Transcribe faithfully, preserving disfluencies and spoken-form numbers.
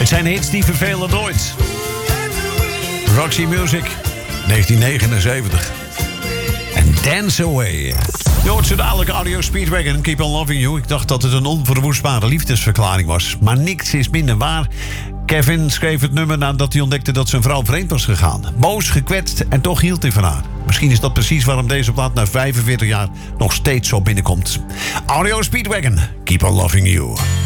Het zijn hits die vervelen nooit. Roxy Music, negentien negenenzeventig. En Dance Away. Je hoort zo dadelijk Audio Speedwagon, Keep on Loving You. Ik dacht dat het een onverwoestbare liefdesverklaring was. Maar niks is minder waar. Kevin schreef het nummer nadat hij ontdekte dat zijn vrouw vreemd was gegaan. Boos, gekwetst en toch hield hij van haar. Misschien is dat precies waarom deze plaat na vijfenveertig jaar nog steeds zo binnenkomt. Audio Speedwagon, Keep on Loving You.